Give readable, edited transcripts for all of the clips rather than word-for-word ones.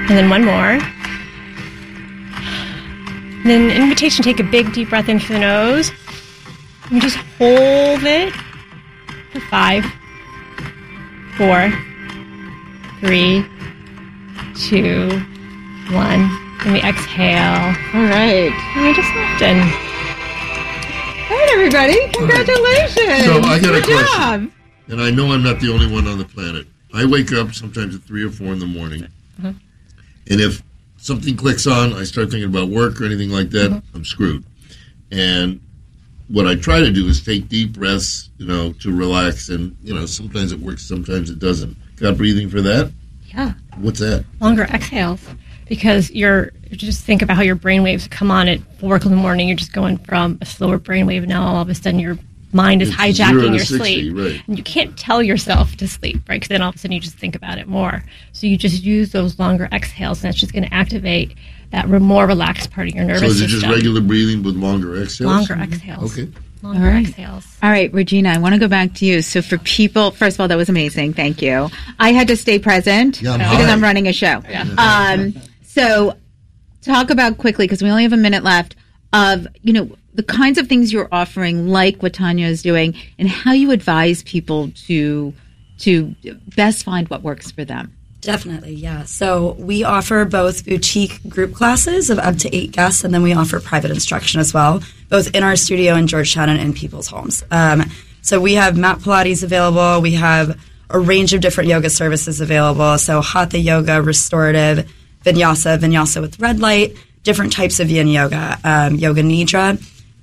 And then one more. And then invitation, take a big deep breath in through the nose. And just hold it for 5, 4, 3, 2, 1. And we exhale. All right. And we just lift in. All right, everybody. Congratulations. So I got a Good question. job. And I know I'm not the only one on the planet. I wake up sometimes at 3 or 4 in the morning. Mm-hmm. And if something clicks on, I start thinking about work or anything like that, Mm-hmm. I'm screwed. And what I try to do is take deep breaths, to relax. And, sometimes it works, sometimes it doesn't. Got breathing for that? Yeah. What's that? Longer exhales. Because just think about how your brain waves come on at 4 o'clock in the morning. You're just going from a slower brain wave. Now all of a sudden your mind is It's hijacking 0 to your 60, sleep. right. And you can't tell yourself to sleep, right? Because then all of a sudden you just think about it more. So you just use those longer exhales, and it's just going to activate that more relaxed part of your nervous So is it system. just regular breathing with longer exhales? Longer exhales. Okay. Longer All right. exhales. All right, Regina, I want to go back to you. So for people, first of all, that was amazing. Thank you. I had to stay present Yeah, I'm because high. I'm running a show. Yeah. So talk about quickly, because we only have a minute left, of, the kinds of things you're offering, like what Tanya is doing, and how you advise people to best find what works for them. Definitely, yeah. So we offer both boutique group classes of up to 8 guests, and then we offer private instruction as well, both in our studio in Georgetown and in people's homes. So we have mat Pilates available. We have a range of different yoga services available. So Hatha yoga, restorative, vinyasa with red light, different types of yin yoga, yoga nidra.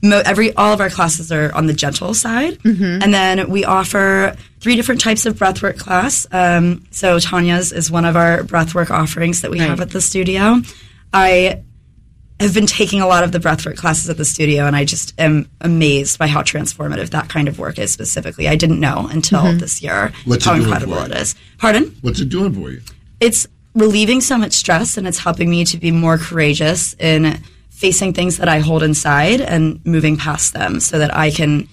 All of our classes are on the gentle side. Mm-hmm. And then we offer 3 different types of breathwork class. So Tanya's is one of our breathwork offerings that we have at the studio. I have been taking a lot of the breathwork classes at the studio, and I just am amazed by how transformative that kind of work is specifically. I didn't know until this year What's how it doing incredible for you? it is. Pardon? What's it doing for you? It's relieving so much stress, and it's helping me to be more courageous in facing things that I hold inside and moving past them so that I can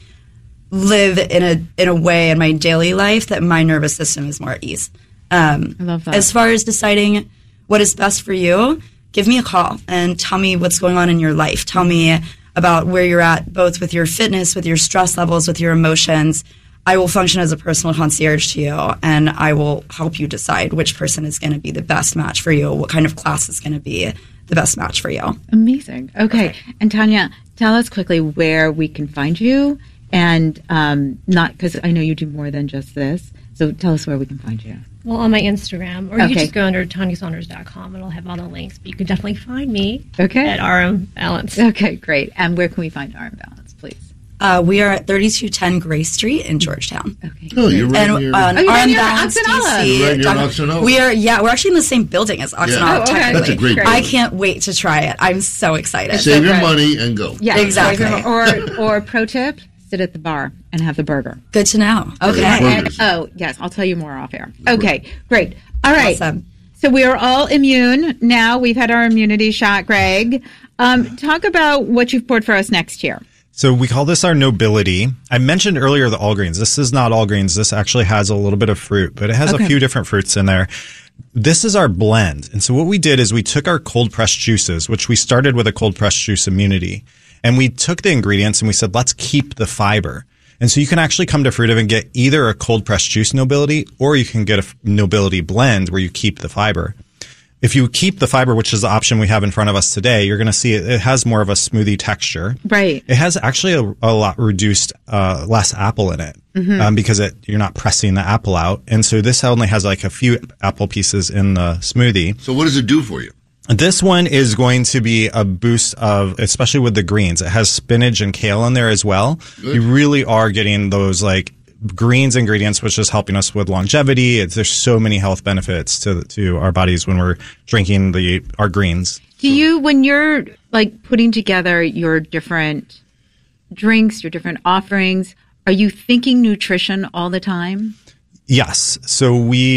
live in a way in my daily life that my nervous system is more at ease. I love that. As far as deciding what is best for you, give me a call and tell me what's going on in your life. Tell me about where you're at, both with your fitness, with your stress levels, with your emotions. I will function as a personal concierge to you, and I will help you decide which person is going to be the best match for you, what kind of class is going to be the best match for you. Amazing. Okay. And Tanya, tell us quickly where we can find you, and not because I know you do more than just this. So tell us where we can find you. Well, on my Instagram, or you Okay. can just go under TanyaSaunders.com, and it'll have all the links. But you can definitely find me Okay. at RM Balance. Okay, great. And where can we find RM Balance, please? We are at 3210 Gray Street in Georgetown. Okay. Oh, you're right And here. on you're right RM near Balance Oxenala. DC. You're right near Oxenala. We're actually in the same building as Oxenala, Yeah. Oh, okay. technically. That's a great I building. can't wait to try it. I'm so excited. Save your good. money and go. Yeah, Exactly. Or pro tip, sit at the bar and have the burger. Good to know. Okay. Burgers. Oh, yes, I'll tell you more off air. Okay, great. All right. Awesome. So we are all immune now. We've had our immunity shot, Greg. Talk about what you've poured for us next year. So we call this our nobility. I mentioned earlier the all greens. This is not all greens. This actually has a little bit of fruit, but it has a few different fruits in there. This is our blend. And so what we did is we took our cold pressed juices, which we started with a cold pressed juice immunity, and we took the ingredients and we said, let's keep the fiber. And so you can actually come to Fruitive and get either a cold pressed juice nobility, or you can get a nobility blend where you keep the fiber. If you keep the fiber, which is the option we have in front of us today, you're going to see it has more of a smoothie texture. Right. It has actually a lot reduced, less apple in it because you're not pressing the apple out. And so this only has like a few apple pieces in the smoothie. So what does it do for you? This one is going to be a boost of, especially with the greens. It has spinach and kale in there as well. Good. You really are getting those like greens ingredients, which is helping us with longevity. There's so many health benefits to our bodies when we're drinking our greens. Do you, when you're like putting together your different drinks, your different offerings, are you thinking nutrition all the time? Yes. So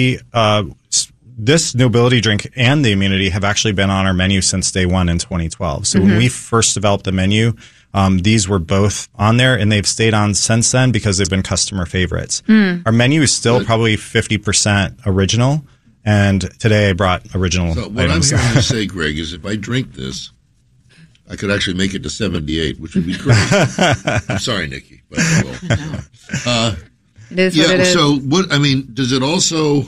this nobility drink and the immunity have actually been on our menu since day one in 2012. So when we first developed the menu, these were both on there, and they've stayed on since then because they've been customer favorites. Our menu is still probably 50% original, And today I brought original So what items. I'm hearing you say, Greg, is if I drink this, I could actually make it to 78, which would be great. I'm sorry, Nikki, but I will. It is what it is. So what? I mean, does it also?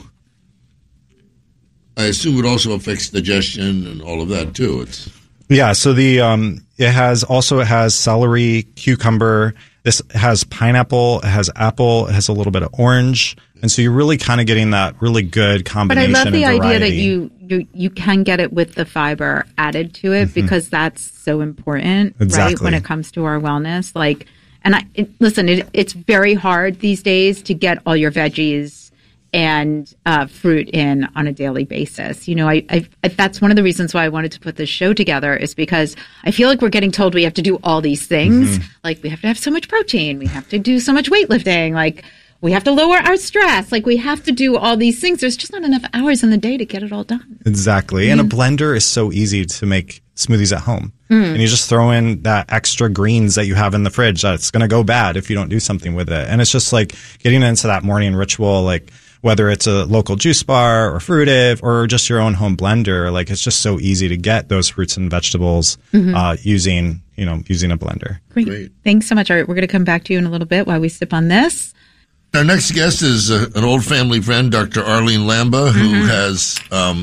I assume it also affects digestion and all of that too. Yeah, so it has celery, cucumber. This has pineapple. It has apple. It has a little bit of orange, and so you're really kind of getting that really good But I combination. love the and idea that variety. you can get it with the fiber added to it because that's so important, right? Exactly. When it comes to our wellness, it's very hard these days to get all your veggies and fruit in on a daily basis. You know, I that's one of the reasons why I wanted to put this show together is because I feel like we're getting told we have to do all these things. Like we have to have so much protein, we have to do so much weightlifting, like we have to lower our stress, like we have to do all these things. There's just not enough hours in the day to get it all done. Exactly. And a blender is so easy to make smoothies at home. And you just throw in that extra greens that you have in the fridge that's going to go bad if you don't do something with it. And it's just like getting into that morning ritual, like whether it's a local juice bar or Fruitive or just your own home blender, like it's just so easy to get those fruits and vegetables using a blender. Great. Thanks so much. All right, we're going to come back to you in a little bit while we sip on this. Our next guest is an old family friend, Dr. Arlene Lamba, who has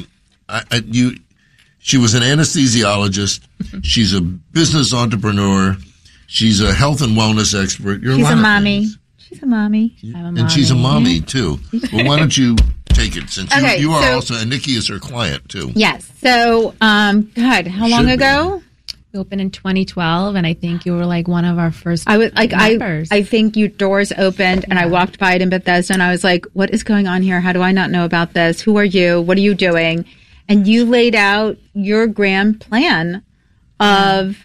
she was an anesthesiologist. She's a business entrepreneur. She's a health and wellness expert. She's a mommy. She's a mommy. I'm a mommy. And she's a mommy, too. Well, why don't you take it, since you are also, and Nikki is her client, too. Yes. So, God, how long ago? We opened in 2012, and I think you were like one of our first members. I think your doors opened, and I walked by it in Bethesda, and I was like, what is going on here? How do I not know about this? Who are you? What are you doing? And you laid out your grand plan of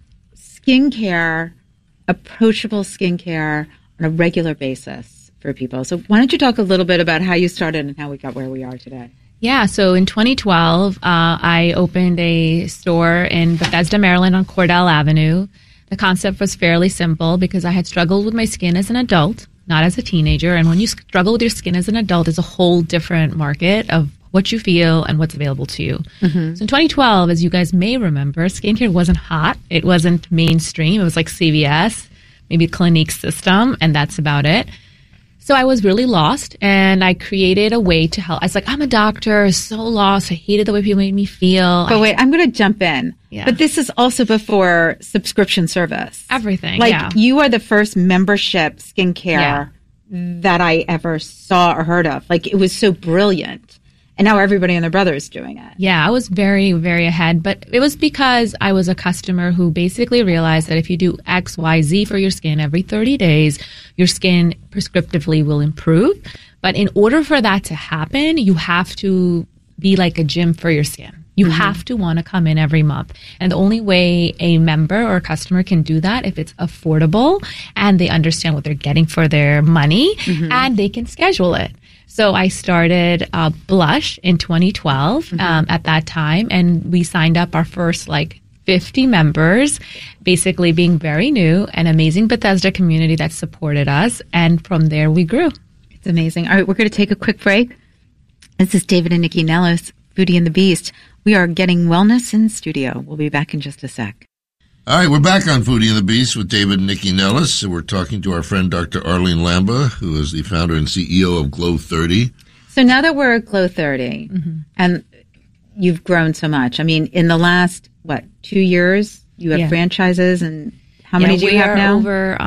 skincare, approachable skincare on a regular basis for people. So why don't you talk a little bit about how you started and how we got where we are today? Yeah, so in 2012, I opened a store in Bethesda, Maryland on Cordell Avenue. The concept was fairly simple because I had struggled with my skin as an adult, not as a teenager. And when you struggle with your skin as an adult, it's a whole different market of what you feel and what's available to you. So in 2012, as you guys may remember, skincare wasn't hot. It wasn't mainstream. It was like CVS, maybe Clinique System, and that's about it. So I was really lost, and I created a way to help. I was like, I'm a doctor, so lost. I hated the way people made me feel. But wait, I'm going to jump in. Yeah. But this is also before subscription service. Everything, you are the first membership skincare that I ever saw or heard of. Like, it was so brilliant. And now everybody and their brother is doing it. Yeah, I was very, very ahead. But it was because I was a customer who basically realized that if you do X, Y, Z for your skin every 30 days, your skin prescriptively will improve. But in order for that to happen, you have to be like a gym for your skin. You have to want to come in every month. And the only way a member or a customer can do that if it's affordable and they understand what they're getting for their money and they can schedule it. So I started Blush in 2012 at that time, and we signed up our first 50 members, basically being very new, an amazing Bethesda community that supported us. And from there, we grew. It's amazing. All right, we're going to take a quick break. This is David and Nikki Nellis, Foodie and the Beast. We are getting wellness in studio. We'll be back in just a sec. All right, we're back on Foodie and the Beast with David and Nikki Nellis. We're talking to our friend Dr. Arlene Lamba, who is the founder and CEO of Glow 30. So now that we're at Glow 30, and you've grown so much. I mean, in the last, 2 years, you have franchises, and how many do you have now? We are over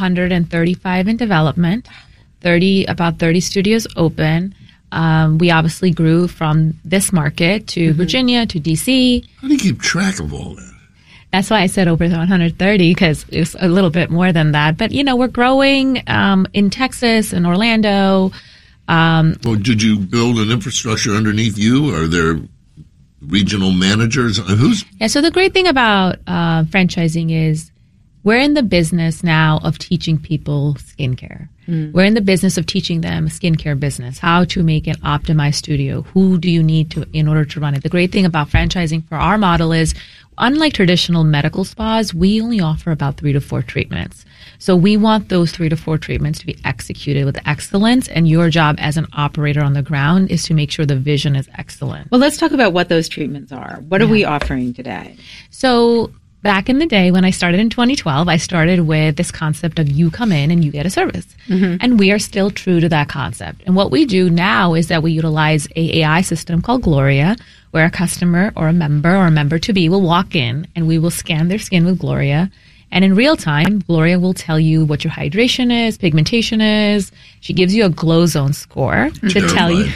135 in development, about 30 studios open. We obviously grew from this market to Virginia, to D.C. How do you keep track of all that? That's why I said over 130, because it's a little bit more than that. But, we're growing in Texas and Orlando. Well, did you build an infrastructure underneath you? Are there regional managers? Yeah, so the great thing about franchising is We're in the business now of teaching people skincare. We're in the business of teaching them a skincare business, how to make an optimized studio. Who do you need to in order to run it? The great thing about franchising for our model is, unlike traditional medical spas, we only offer about 3 to 4 treatments. So we want those 3 to 4 treatments to be executed with excellence. And your job as an operator on the ground is to make sure the vision is excellent. Well, let's talk about what those treatments are. What are we offering today? So back in the day when I started in 2012, I started with this concept of you come in and you get a service. And we are still true to that concept. And what we do now is that we utilize a AI system called Gloria, where a customer or a member to be will walk in and we will scan their skin with Gloria. And in real time, Gloria will tell you what your hydration is, pigmentation is. She gives you a glow zone score to tell you.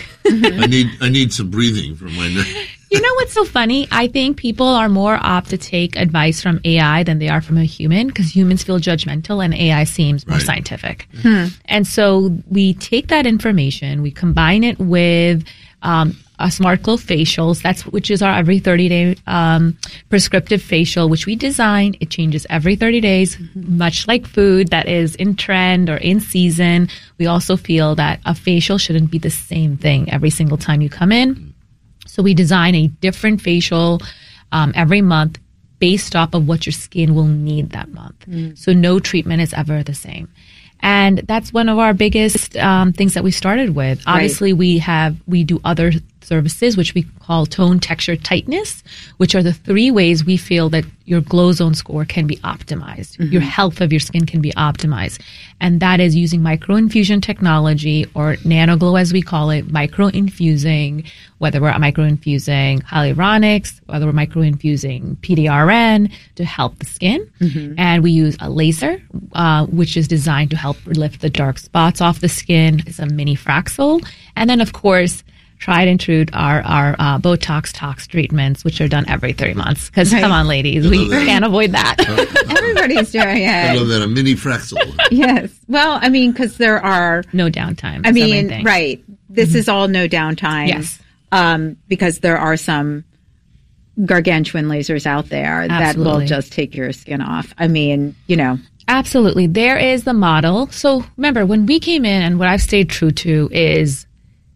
I need some breathing from my neck. You know what's so funny? I think people are more apt to take advice from AI than they are from a human, because humans feel judgmental and AI seems more scientific. And so we take that information, we combine it with a Smart Glow facials, which is our every 30-day prescriptive facial, which we design. It changes every 30 days, much like food that is in trend or in season. We also feel that a facial shouldn't be the same thing every single time you come in. So we design a different facial every month based off of what your skin will need that month. So no treatment is ever the same. And that's one of our biggest things that we started with. Obviously, we do other services, which we call tone, texture, tightness, which are the 3 ways we feel that your glow zone score can be optimized. Your health of your skin can be optimized. And that is using microinfusion technology, or nanoglow as we call it, microinfusing, whether we're microinfusing hyaluronics, whether we're microinfusing PDRN to help the skin. And we use a laser, which is designed to help lift the dark spots off the skin. It's a mini Fraxel. And then, of course, tried and true our Botox tox treatments, which are done every 3 months. Because come on, ladies, we can't avoid that. Everybody's doing it. I love that, a mini Fraxel. Yes. Well, I mean, because there are no downtime. I mean, right. This is all no downtime. Yes. Because there are some gargantuan lasers out there that will just take your skin off. I mean, you know. Absolutely. There is the model. So remember, when we came in, and what I've stayed true to is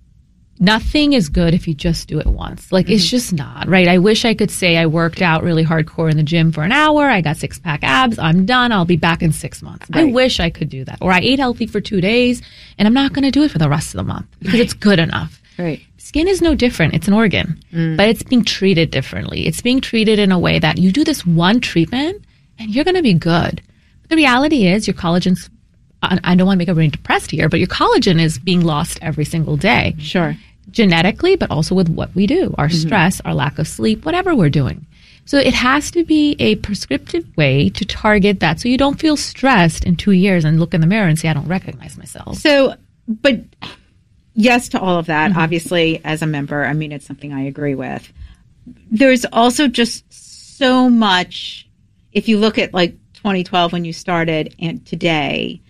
nothing is good if you just do it once. Like, it's just not, right? I wish I could say I worked out really hardcore in the gym for an hour, I got 6-pack abs, I'm done, I'll be back in 6 months. Right. I wish I could do that. Or I ate healthy for 2 days, and I'm not going to do it for the rest of the month because it's good enough. Right. Skin is no different. It's an organ, but it's being treated differently. It's being treated in a way that you do this one treatment and you're going to be good. But the reality is your collagen's, I don't want to make everybody depressed here, but your collagen is being lost every single day. Sure. Genetically, but also with what we do, our stress, our lack of sleep, whatever we're doing. So it has to be a prescriptive way to target that, so you don't feel stressed in 2 years and look in the mirror and say, I don't recognize myself. So, but yes to all of that. Obviously, as a member, I mean, it's something I agree with. There's also just so much, if you look at like 2012 when you started and today,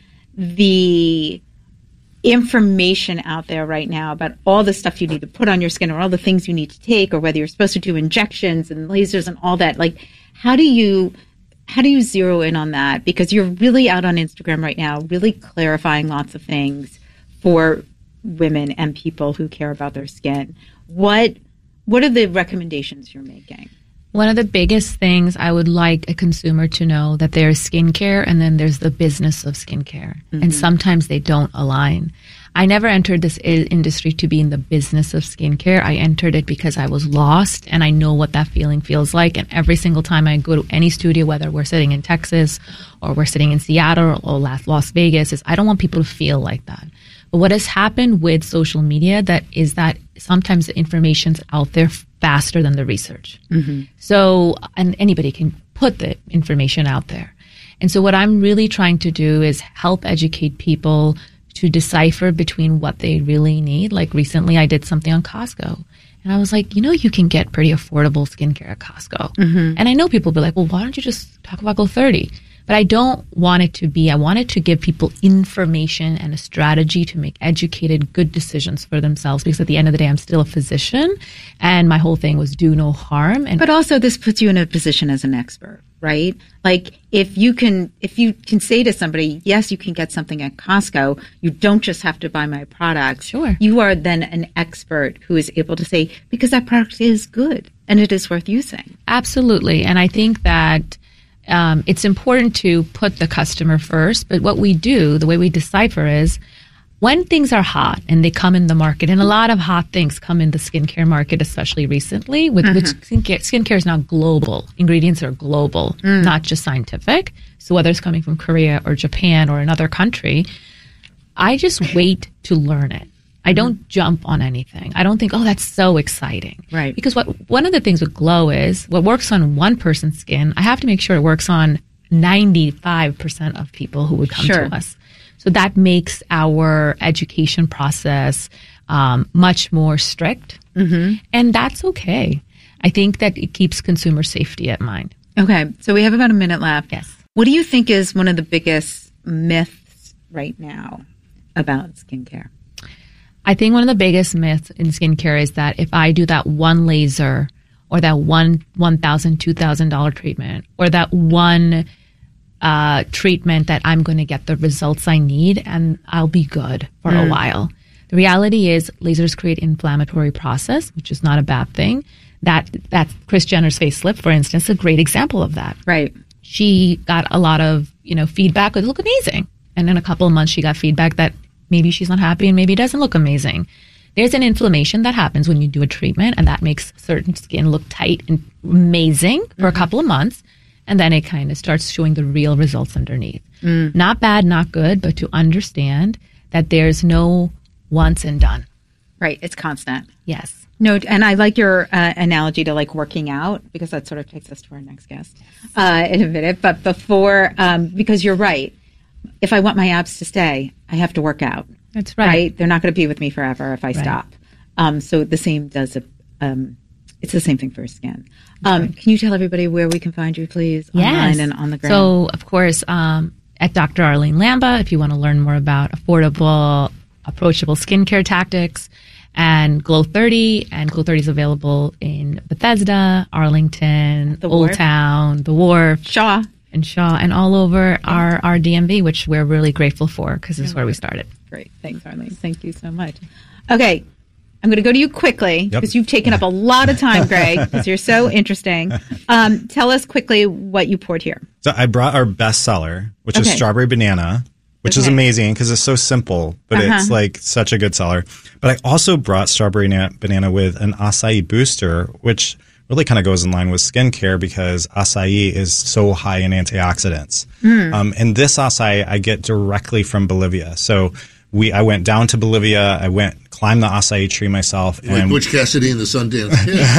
the information out there right now about all the stuff you need to put on your skin, or all the things you need to take, or whether you're supposed to do injections and lasers and all that. Like, how do you zero in on that? Because you're really out on Instagram right now, really clarifying lots of things for women and people who care about their skin. What are the recommendations you're making? One of the biggest things I would like a consumer to know, that there's skincare and then there's the business of skincare. And sometimes they don't align. I never entered this industry to be in the business of skincare. I entered it because I was lost, and I know what that feeling feels like. And every single time I go to any studio, whether we're sitting in Texas or we're sitting in Seattle or Las Vegas, is I don't want people to feel like that. But what has happened with social media is that sometimes the information's out there faster than the research. So, and anybody can put the information out there. And so what I'm really trying to do is help educate people to decipher between what they really need. Like recently I did something on Costco, and I was like, you can get pretty affordable skincare at Costco. And I know people will be like, well, why don't you just talk about Glow30? But I don't want it to be. I wanted to give people information and a strategy to make educated, good decisions for themselves. Because at the end of the day, I'm still a physician, and my whole thing was do no harm. But also, this puts you in a position as an expert. right? Like if you can say to somebody, yes, you can get something at Costco. You don't just have to buy my product. Sure. You are then an expert who is able to say, because that product is good and it is worth using. Absolutely. And I think that it's important to put the customer first. But what we do, the way we decipher is when things are hot and they come in the market, and a lot of hot things come in the skincare market, especially recently, which skincare is now global. Ingredients are global, not just scientific. So whether it's coming from Korea or Japan or another country, I just wait to learn it. I don't jump on anything. I don't think, oh, that's so exciting. Right. Because one of the things with Glow is what works on one person's skin, I have to make sure it works on 95% of people who would come to us. So that makes our education process much more strict. And that's okay. I think that it keeps consumer safety at mind. Okay. So we have about a minute left. Yes. What do you think is one of the biggest myths right now about skincare? I think one of the biggest myths in skincare is that if I do that one laser or that one $1,000, $2,000 treatment or that one treatment that I'm going to get the results I need and I'll be good for a while. The reality is lasers create inflammatory process, which is not a bad thing. That Kris Jenner's facelift, for instance, is a great example of that. Right. She got a lot of, feedback. It looked amazing. And in a couple of months, she got feedback that maybe she's not happy and maybe it doesn't look amazing. There's an inflammation that happens when you do a treatment, and that makes certain skin look tight and amazing for a couple of months. And then it kind of starts showing the real results underneath. Not bad, not good, but to understand that there's no once and done. Right. It's constant. Yes. No, and I like your analogy to like working out, because that sort of takes us to our next guest in a minute. But before, because you're right. If I want my abs to stay, I have to work out. That's right. They're not going to be with me forever if I stop. So the same does it's the same thing for skin. Can you tell everybody where we can find you, please? Yes. Online and on the ground. So, of course, at Dr. Arlene Lamba, if you want to learn more about affordable, approachable skincare tactics, and Glow 30. And Glow 30 is available in Bethesda, Arlington, Old Town, The Wharf, Shaw, and all over our DMV, which we're really grateful for because this is where we started. Great. Thanks, Arlene. Thank you so much. Okay. I'm going to go to you quickly because you've taken up a lot of time, Greg, because you're so interesting. Tell us quickly what you poured here. So I brought our best seller, which is strawberry banana, which is amazing because it's so simple, but it's like such a good seller. But I also brought strawberry banana with an acai booster, which really kind of goes in line with skincare because acai is so high in antioxidants. And this acai I get directly from Bolivia. So I went down to Bolivia. I climbed the acai tree myself. Like Butch Cassidy and the Sundance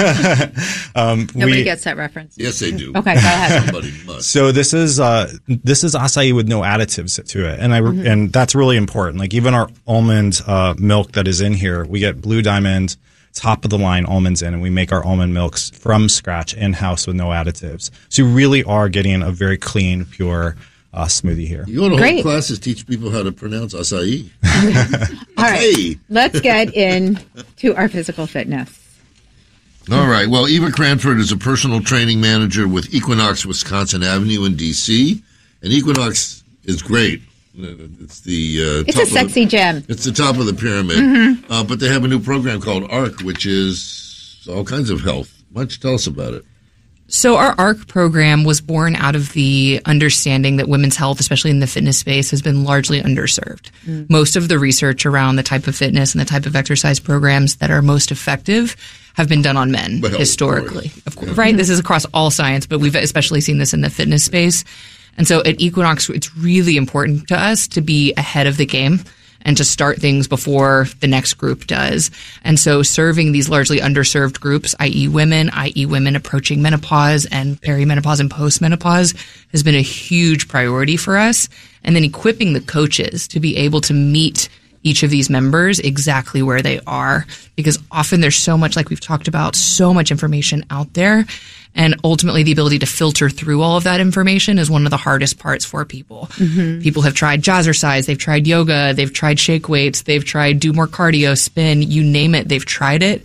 Kid. Nobody gets that reference. Yes, they do. Okay, go ahead. Somebody must. So this is acai with no additives to it, and that's really important. Like even our almond milk that is in here, we get Blue Diamond top of the line almonds in, and we make our almond milks from scratch in house with no additives. So you really are getting a very clean, pure smoothie here. You go to whole classes teach people how to pronounce acai. All right, let's get into our physical fitness. All right. Well, Eva Cranford is a personal training manager with Equinox Wisconsin Avenue in D.C. And Equinox is great. It's it's a sexy gym. It's the top of the pyramid. But they have a new program called ARC, which is all kinds of health. Why don't you tell us about it? So our ARC program was born out of the understanding that women's health, especially in the fitness space, has been largely underserved. Most of the research around the type of fitness and the type of exercise programs that are most effective have been done on men historically. Of course, right? This is across all science, but we've especially seen this in the fitness space. And so at Equinox, it's really important to us to be ahead of the game and to start things before the next group does. And so serving these largely underserved groups, i.e. women approaching menopause and perimenopause and postmenopause, has been a huge priority for us. And then equipping the coaches to be able to meet each of these members exactly where they are, because often there's so much, like we've talked about, so much information out there. And ultimately, the ability to filter through all of that information is one of the hardest parts for people. People have tried jazzercise, they've tried yoga, they've tried shake weights, they've tried do more cardio, spin, you name it, they've tried it.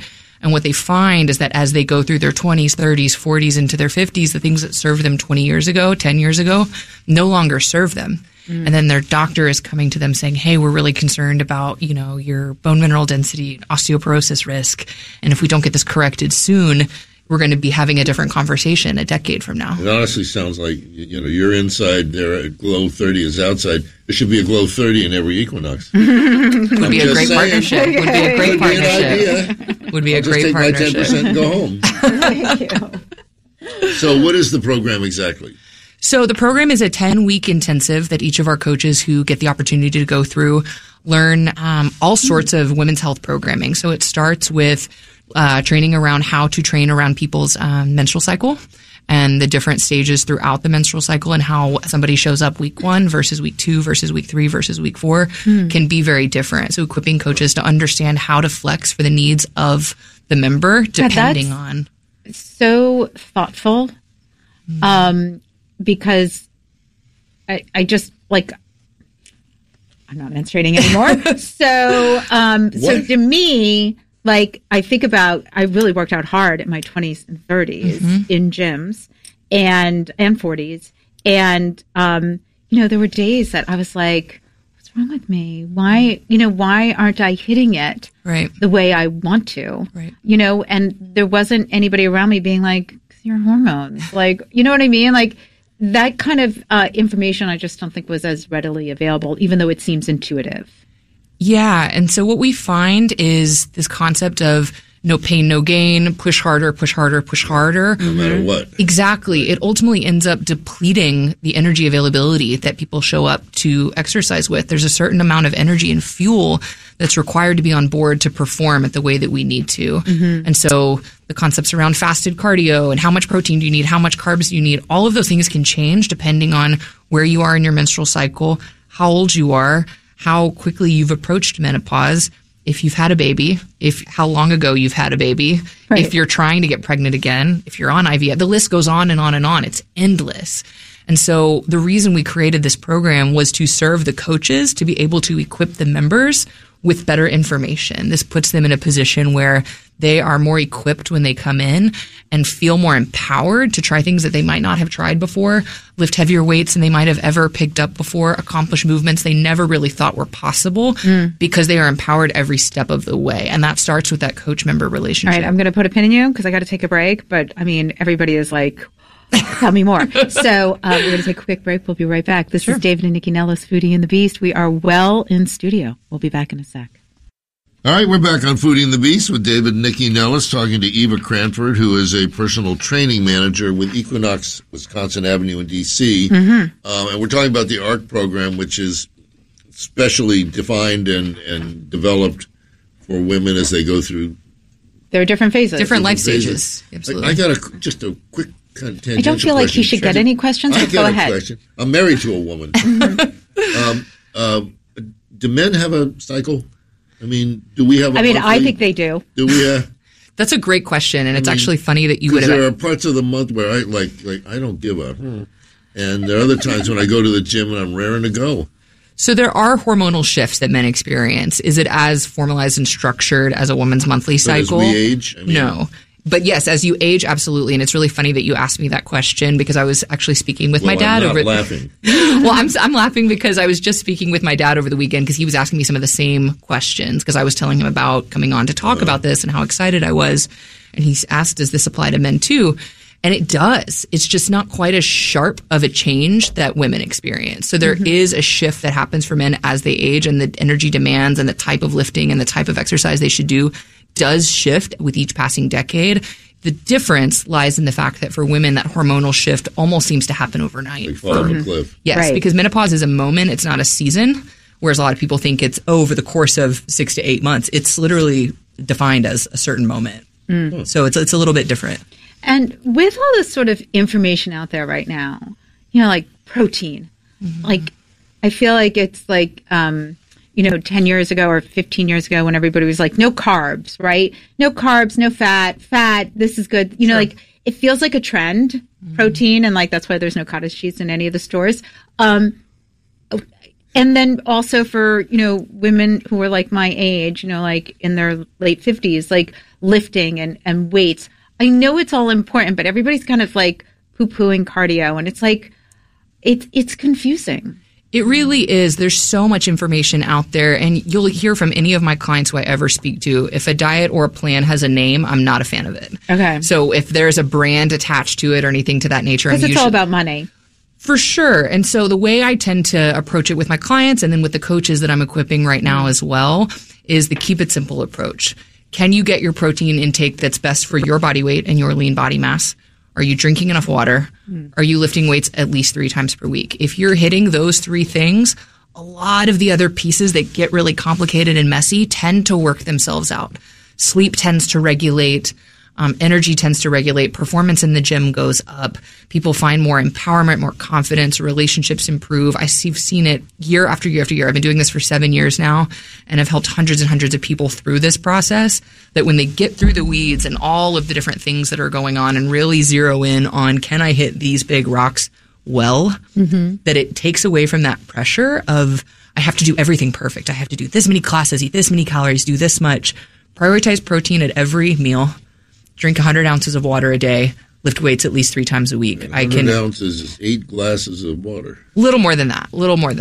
And what they find is that as they go through their 20s, 30s, 40s, into their 50s, the things that served them 20 years ago, 10 years ago, no longer serve them. And then their doctor is coming to them saying, hey, we're really concerned about, your bone mineral density, osteoporosis risk. And if we don't get this corrected soon, we're going to be having a different conversation a decade from now. It honestly sounds like, you're inside there at Glow 30 is outside. There should be a Glow 30 in every Equinox. Would be a great partnership. Would be a great partnership. Would be a great partnership. Just take my 10% and go home. Thank you. So what is the program exactly? So the program is a 10-week intensive that each of our coaches who get the opportunity to go through learn all sorts of women's health programming. So it starts with training around how to train around people's menstrual cycle and the different stages throughout the menstrual cycle and how somebody shows up week 1 versus week 2 versus week 3 versus week 4 can be very different. So equipping coaches to understand how to flex for the needs of the member depending on. So thoughtful. Because I just I'm not menstruating anymore. So to me, I think about, I really worked out hard in my 20s and 30s in gyms and 40s. And, there were days that I was like, what's wrong with me? Why aren't I hitting it the way I want to? Right. And there wasn't anybody around me being like, your hormones, you know what I mean? That kind of information I just don't think was as readily available, even though it seems intuitive. Yeah. And so what we find is this concept of no pain, no gain, push harder, push harder, push harder. No matter what. Exactly. It ultimately ends up depleting the energy availability that people show up to exercise with. There's a certain amount of energy and fuel that's required to be on board to perform at the way that we need to. And so the concepts around fasted cardio and how much protein do you need, how much carbs do you need, all of those things can change depending on where you are in your menstrual cycle, how old you are, how quickly you've approached menopause, if you've had a baby, how long ago you've had a baby, if you're trying to get pregnant again, if you're on IVF, the list goes on and on and on. It's endless. And so the reason we created this program was to serve the coaches to be able to equip the members with better information. This puts them in a position where they are more equipped when they come in and feel more empowered to try things that they might not have tried before, lift heavier weights than they might have ever picked up before, accomplish movements they never really thought were possible because they are empowered every step of the way. And that starts with that coach-member relationship. All right, I'm going to put a pin in you because I got to take a break. But, everybody is like, tell me more. So we're going to take a quick break. We'll be right back. This is David and Nikki Nellis, Foodie and the Beast. We are well in studio. We'll be back in a sec. All right, we're back on Foodie and the Beast with David and Nikki Nellis talking to Eva Cranford, who is a personal training manager with Equinox Wisconsin Avenue in D.C. And we're talking about the ARC program, which is specially defined and developed for women as they go through. There are different phases. Different life stages. Absolutely. I got just a quick kind of tangential I don't feel like question. he should get any questions, but go ahead. Question. I'm married to a woman. Do men have a cycle? Do we have a monthly? I think they do. Do we? That's a great question, and it's actually funny that you would have. There are parts of the month where I don't give a, and there are other times when I go to the gym and I'm raring to go. So there are hormonal shifts that men experience. Is it as formalized and structured as a woman's monthly cycle? As we age? No. But yes, as you age, absolutely. And it's really funny that you asked me that question because I was actually speaking with my dad I'm not laughing. Well, I'm laughing because I was just speaking with my dad over the weekend because he was asking me some of the same questions because I was telling him about coming on to talk about this and how excited I was. And he asked, does this apply to men too? And it does. It's just not quite as sharp of a change that women experience. So there is a shift that happens for men as they age, and the energy demands and the type of lifting and the type of exercise they should do does shift with each passing decade. The difference lies in the fact that for women, that hormonal shift almost seems to happen overnight. They fall off a cliff. Yes, because menopause is a moment. It's not a season, whereas a lot of people think it's over the course of 6 to 8 months. It's literally defined as a certain moment. So it's a little bit different. And with all this sort of information out there right now, like protein, I feel like it's like, 10 years ago or 15 years ago when everybody was like, no carbs, right? No carbs, no fat, this is good. It feels like a trend, protein, and that's why there's no cottage cheese in any of the stores. And then also for, women who are like my age, like in their late 50s, like lifting and weights. I know it's all important, but everybody's kind of like poo-pooing cardio, and it's like, it's confusing. It really is. There's so much information out there, and you'll hear from any of my clients who I ever speak to. If a diet or a plan has a name, I'm not a fan of it. Okay. So if there's a brand attached to it or anything to that nature, because it's all about money. For sure. And so the way I tend to approach it with my clients and then with the coaches that I'm equipping right now as well is the keep it simple approach. Can you get your protein intake that's best for your body weight and your lean body mass? Are you drinking enough water? Are you lifting weights at least 3 times per week? If you're hitting those 3 things, a lot of the other pieces that get really complicated and messy tend to work themselves out. Sleep tends to regulate. Energy tends to regulate. Performance in the gym goes up. People find more empowerment, more confidence. Relationships improve. I've seen it year after year after year. I've been doing this for 7 years now, and I've helped hundreds and hundreds of people through this process, that when they get through the weeds and all of the different things that are going on and really zero in on, can I hit these big rocks well, that it takes away from that pressure of, I have to do everything perfect. I have to do this many classes, eat this many calories, do this much. Prioritize protein at every meal. Drink 100 ounces of water a day, lift weights at least 3 times a week. 100 ounces is 8 glasses of water. Little more than that.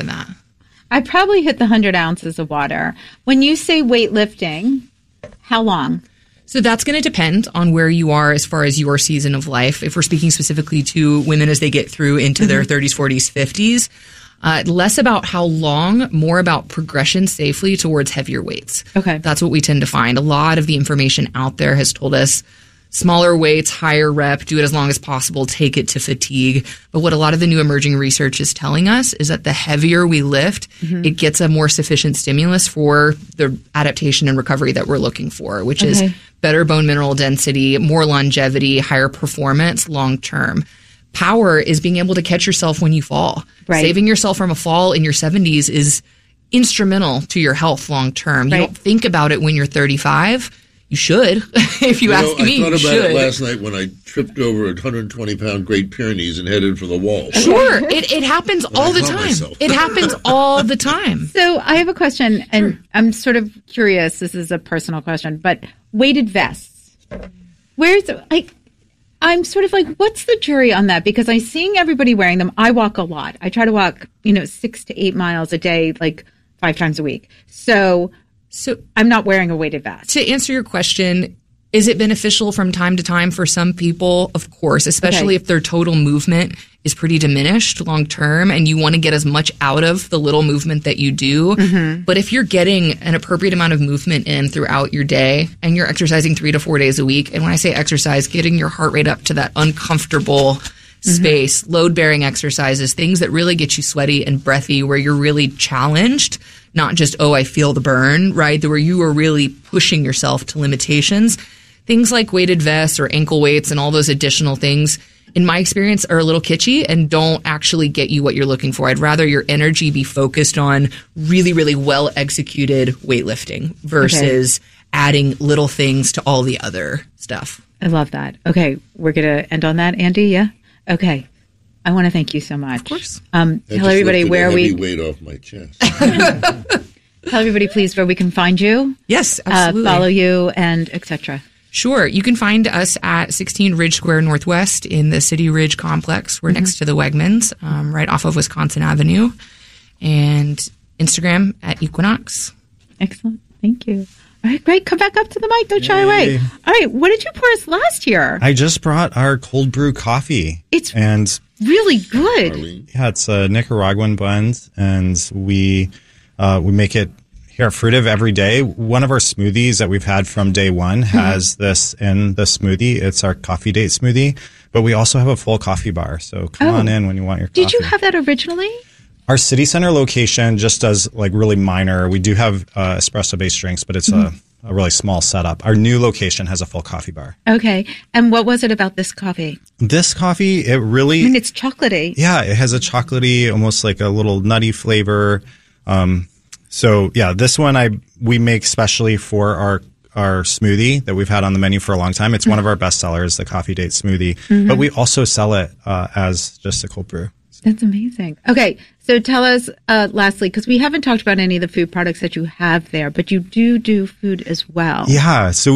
I probably hit the 100 ounces of water. When you say weightlifting, how long? So that's going to depend on where you are as far as your season of life. If we're speaking specifically to women as they get through into their 30s, 40s, 50s, less about how long, more about progression safely towards heavier weights. Okay. That's what we tend to find. A lot of the information out there has told us smaller weights, higher rep, do it as long as possible, take it to fatigue. But what a lot of the new emerging research is telling us is that the heavier we lift, it gets a more sufficient stimulus for the adaptation and recovery that we're looking for, which is better bone mineral density, more longevity, higher performance long term. Power is being able to catch yourself when you fall. Right. Saving yourself from a fall in your 70s is instrumental to your health long term. You don't think about it when you're 35. You should. If you ask me, you should. I thought about it last night when I tripped over a 120-pound Great Pyrenees and headed for the wall. Sure. It happens all the time. It happens all the time. So I have a question, and I'm sort of curious. This is a personal question, but weighted vests. I'm sort of like, what's the jury on that? Because I'm seeing everybody wearing them. I walk a lot. I try to walk, 6 to 8 miles a day, like 5 times a week. So I'm not wearing a weighted vest. To answer your question, is it beneficial from time to time for some people? Of course, especially if their total movement is pretty diminished long term and you want to get as much out of the little movement that you do. But if you're getting an appropriate amount of movement in throughout your day and you're exercising 3 to 4 days a week, and when I say exercise, getting your heart rate up to that uncomfortable space, load-bearing exercises, things that really get you sweaty and breathy, where you're really challenged, not just, I feel the burn, right? Where you are really pushing yourself to limitations. Things like weighted vests or ankle weights and all those additional things, in my experience, are a little kitschy and don't actually get you what you're looking for. I'd rather your energy be focused on really, really well-executed weightlifting versus adding little things to all the other stuff. I love that. Okay, we're going to end on that, Andy, yeah? Okay. I want to thank you so much. Of course. Tell everybody where we... weight off my chest. Tell everybody, please, where we can find you. Yes, absolutely. Follow you, and etc. Sure. You can find us at 16 Ridge Square Northwest in the City Ridge complex. We're next to the Wegmans, right off of Wisconsin Avenue. And Instagram at Equinox. Excellent. Thank you. All right, great. Come back up to the mic. Don't shy away. All right. What did you pour us last year? I just brought our cold brew coffee. It's really good. Yeah, it's a Nicaraguan blend, and we make it here at Fruitive every day. One of our smoothies that we've had from day one has this in the smoothie. It's our coffee date smoothie, but we also have a full coffee bar. So come on in when you want your coffee. Did you have that originally? Our city center location just does like really minor. We do have espresso-based drinks, but it's a really small setup. Our new location has a full coffee bar. Okay. And what was it about this coffee? This coffee, it really... I mean, it's chocolatey. Yeah, it has a chocolatey, almost like a little nutty flavor. So yeah, this one we make specially for our smoothie that we've had on the menu for a long time. It's one of our best sellers, the coffee date smoothie. But we also sell it as just a cold brew. That's amazing. Okay, so tell us lastly, because we haven't talked about any of the food products that you have there, but you do food as well. Yeah. So